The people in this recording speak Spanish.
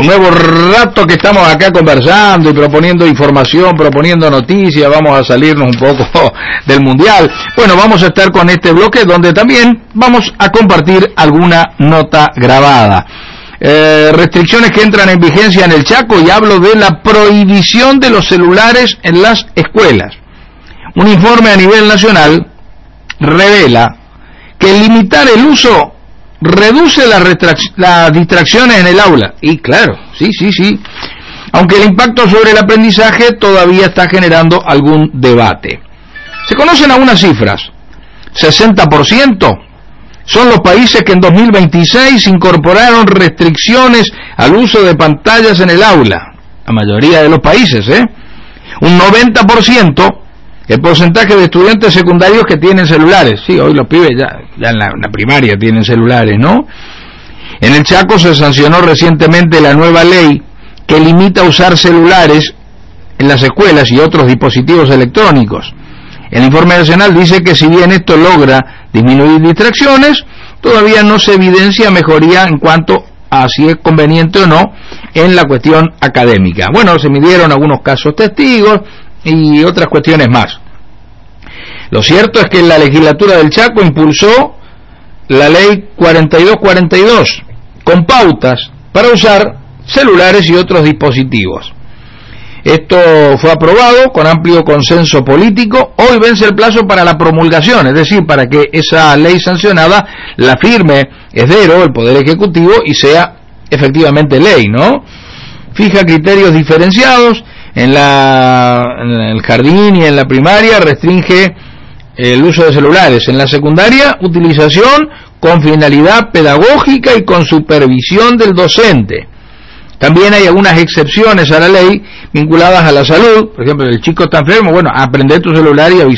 nuevo rato que estamos acá conversando y proponiendo información, proponiendo noticias. Vamos a salirnos un poco del mundial. Bueno, vamos a estar con este bloque donde también vamos a compartir alguna nota grabada. Restricciones que entran en vigencia en el Chaco, y hablo de la prohibición de los celulares en las escuelas. Un informe a nivel nacional revela que limitar el uso reduce las distracciones en el aula. Y claro, sí. Aunque el impacto sobre el aprendizaje todavía está generando algún debate. Se conocen algunas cifras. 60% son los países que en 2026 incorporaron restricciones al uso de pantallas en el aula. La mayoría de los países, Un 90%, el porcentaje de estudiantes secundarios que tienen celulares. Sí, hoy los pibes ya en la primaria tienen celulares, ¿no? En el Chaco se sancionó recientemente la nueva ley que limita usar celulares en las escuelas y otros dispositivos electrónicos. El informe nacional dice que si bien esto logra disminuir distracciones, todavía no se evidencia mejoría en cuanto a si es conveniente o no en la cuestión académica. Bueno, se midieron algunos casos testigos y otras cuestiones más. Lo cierto es que la legislatura del Chaco impulsó la ley 4242 con pautas para usar celulares y otros dispositivos. Esto fue aprobado con amplio consenso político. Hoy vence el plazo para la promulgación, es decir, para que esa ley sancionada la firme Esdero, el Poder Ejecutivo, y sea efectivamente ley, ¿no? Fija criterios diferenciados. En el jardín y en la primaria restringe el uso de celulares. En la secundaria, utilización con finalidad pedagógica y con supervisión del docente. También hay algunas excepciones a la ley vinculadas a la salud. Por ejemplo, el chico está enfermo, bueno, aprender tu celular y avisar